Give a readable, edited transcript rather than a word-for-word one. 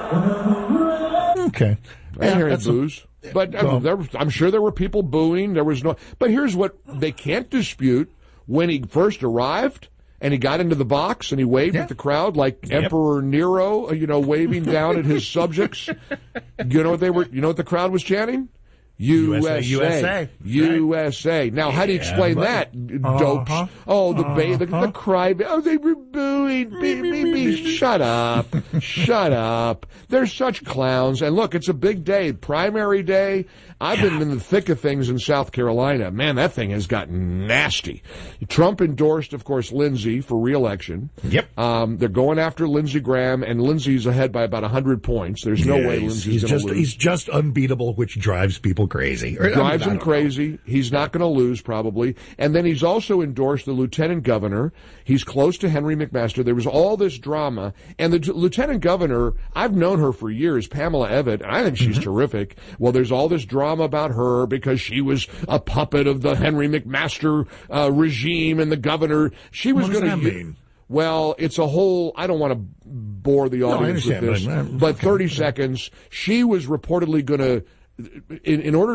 Okay. I hear it boos. But I'm sure there were people booing. There was no. But here's what they can't dispute: when he first arrived and he got into the box and he waved at the crowd like Emperor Nero, waving down at his subjects. You know what they were? You know what the crowd was chanting? USA. USA. Now, how do you explain that, dopes? Oh, the cry. Oh, they were booing. Shut up. Shut up. They're such clowns. And look, it's a big day. Primary day. I've been in the thick of things in South Carolina. Man, that thing has gotten nasty. Trump endorsed, of course, Lindsey for re-election. Yep. They're going after Lindsey Graham, and Lindsey's ahead by about 100 points. There's no way Lindsey's going to lose. He's just unbeatable, which drives people crazy. Drives him crazy. He's not going to lose, probably. And then he's also endorsed the lieutenant governor. He's close to Henry McMaster. There was all this drama. And the lieutenant governor, I've known her for years, Pamela Evatt, and I think she's terrific. Well, there's all this drama about her because she was a puppet of the Henry McMaster regime and the governor. She was going to mean? Well, it's a whole, I don't want to bore the audience with this, but 30 seconds. She was reportedly going to, in order